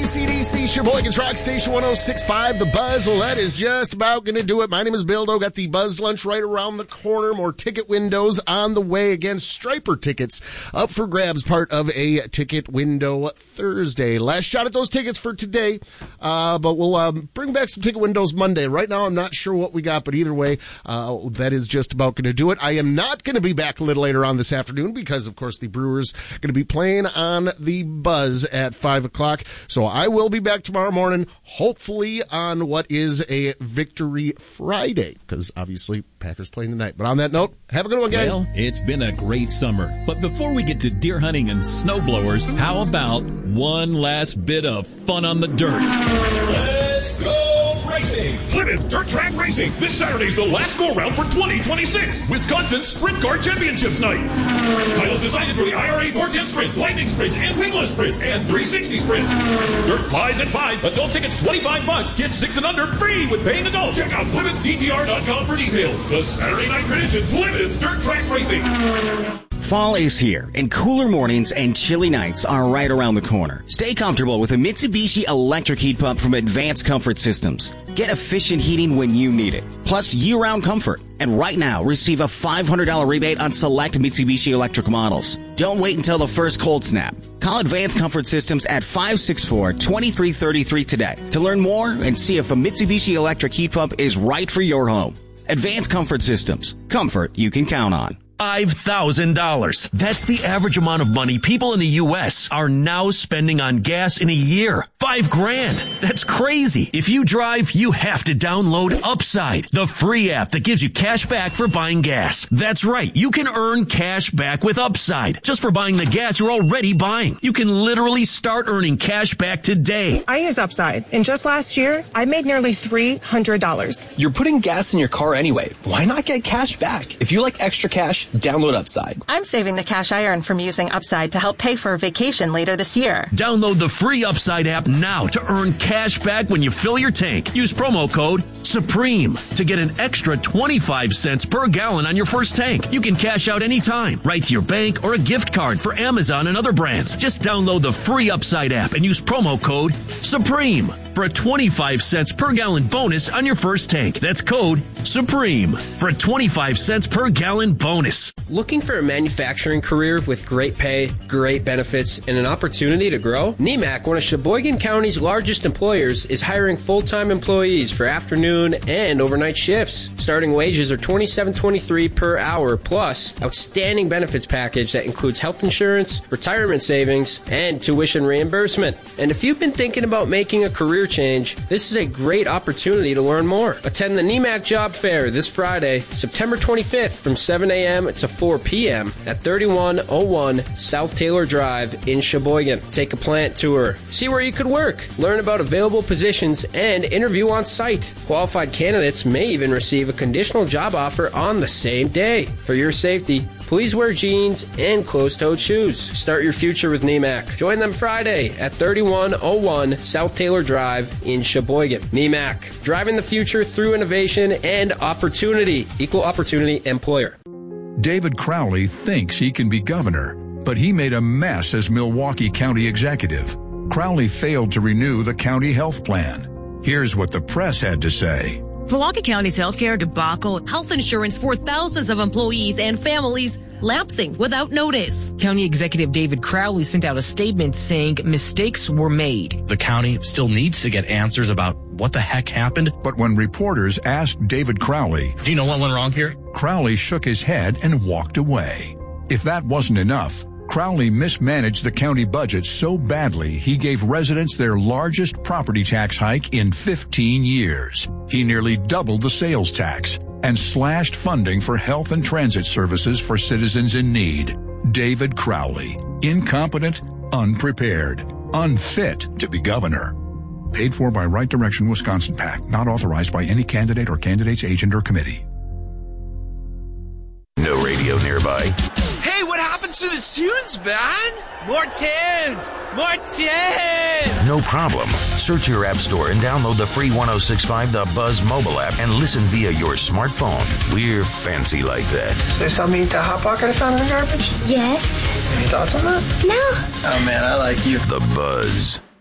AC/DC, Sheboygan's Rock Station 106.5, The Buzz. Well, that is just about going to do it. My name is Bildo. Got the Buzz Lunch right around the corner. More ticket windows on the way. Again, Striper tickets up for grabs, part of a ticket window Thursday. Last shot at those tickets for today, but we'll bring back some ticket windows Monday. Right now, I'm not sure what we got, but either way, that is just about going to do it. I am not going to be back a little later on this afternoon because, of course, the Brewers are going to be playing on the Buzz at 5 o'clock. So I will be back tomorrow morning, hopefully on what is a Victory Friday, because obviously Packers playing tonight. But on that note, have a good one, guys. Well, it's been a great summer. But before we get to deer hunting and snowblowers, how about one last bit of fun on the dirt? Let's go racing! Plymouth Dirt Track Racing. This Saturday's the last go-around for 2026. Wisconsin's Sprint Car Championships Night. Titles decided for the IRA 410 Sprints, Lightning Sprints, and Wingless Sprints, and 360 Sprints. Dirt flies at 5. Adult tickets $25. Kids 6 and under free with paying adults. Check out PlymouthDTR.com for details. The Saturday night tradition, Plymouth Dirt Track Racing. Fall is here, and cooler mornings and chilly nights are right around the corner. Stay comfortable with a Mitsubishi electric heat pump from Advanced Comfort Systems. Get efficient heating when you need it, plus year-round comfort. And right now, receive a $500 rebate on select Mitsubishi electric models. Don't wait until the first cold snap. Call Advanced Comfort Systems at 564-2333 today to learn more and see if a Mitsubishi electric heat pump is right for your home. Advanced Comfort Systems. Comfort you can count on. $5,000. That's the average amount of money people in the U.S. are now spending on gas in a year. $5,000. That's crazy. If you drive, you have to download Upside, the free app that gives you cash back for buying gas. That's right. You can earn cash back with Upside just for buying the gas you're already buying. You can literally start earning cash back today. I use Upside, and just last year, I made nearly $300. You're putting gas in your car anyway. Why not get cash back? If you like extra cash, download Upside. I'm saving the cash I earn from using Upside to help pay for a vacation later this year. Download the free Upside app now to earn cash back when you fill your tank. Use promo code SUPREME to get an extra 25 cents per gallon on your first tank. You can cash out anytime, right to your bank or a gift card for Amazon and other brands. Just download the free Upside app and use promo code SUPREME for a 25 cents per gallon bonus on your first tank. That's code SUPREME for a 25 cents per gallon bonus. Looking for a manufacturing career with great pay, great benefits, and an opportunity to grow? NEMAC, one of Sheboygan County's largest employers, is hiring full-time employees for afternoon and overnight shifts. Starting wages are $27.23 per hour, plus outstanding benefits package that includes health insurance, retirement savings, and tuition reimbursement. And if you've been thinking about making a career change, this is a great opportunity to learn more. Attend the NEMAC Job Fair this Friday, September 25th from 7 a.m. to 4 p.m. at 3101 South Taylor Drive in Sheboygan. Take a plant tour, see where you could work, learn about available positions, and interview on site. Qualified candidates may even receive a conditional job offer on the same day. For your safety, please wear jeans and closed-toed shoes. Start your future with NEMAC. Join them Friday at 3101 South Taylor Drive in Sheboygan. NEMAC, driving the future through innovation and opportunity. Equal opportunity employer. David Crowley thinks he can be governor, but he made a mess as Milwaukee County executive. Crowley failed to renew the county health plan. Here's what the press had to say. Milwaukee County's healthcare debacle, health insurance for thousands of employees and families lapsing without notice. County Executive David Crowley sent out a statement saying mistakes were made. The county still needs to get answers about what the heck happened. But when reporters asked David Crowley, do you know what went wrong here? Crowley shook his head and walked away. If that wasn't enough, Crowley mismanaged the county budget so badly he gave residents their largest property tax hike in 15 years. He nearly doubled the sales tax and slashed funding for health and transit services for citizens in need. David Crowley, incompetent, unprepared, unfit to be governor. Paid for by Right Direction Wisconsin PAC, not authorized by any candidate or candidate's agent or committee. No radio nearby. Hey, what happened to the tunes, man? More tunes! More tunes! No problem. Search your app store and download the free 106.5 The Buzz mobile app and listen via your smartphone. We're fancy like that. So you saw me eat that Hot Pocket I found in the garbage? Yes. Any thoughts on that? No. Oh, man, I like you. The Buzz.